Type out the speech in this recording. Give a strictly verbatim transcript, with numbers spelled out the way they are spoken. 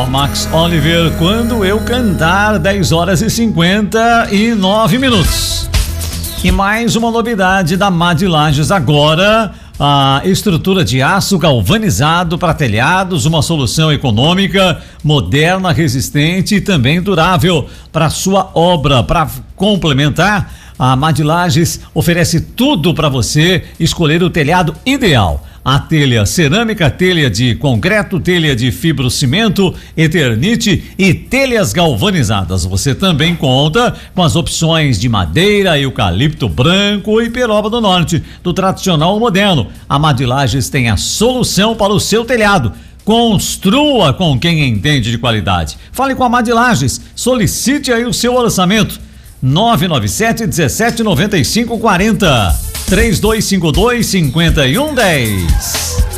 Max Oliver, Quando Eu Cantar, dez horas e cinquenta e nove minutos. E mais uma novidade da Mad Lages agora, a estrutura de aço galvanizado para telhados, uma solução econômica, moderna, resistente e também durável para sua obra. Para complementar, a Mad Lages oferece tudo para você escolher o telhado ideal. A telha cerâmica, telha de concreto, telha de fibrocimento, eternite e telhas galvanizadas. Você também conta com as opções de madeira, eucalipto branco e peroba do norte, do tradicional ao moderno. A Mad Lages tem a solução para o seu telhado. Construa com quem entende de qualidade. Fale com a Mad Lages, solicite aí o seu orçamento. nove nove sete, dezessete, noventa e cinco, quarenta. três dois cinco dois, cinquenta e um dez.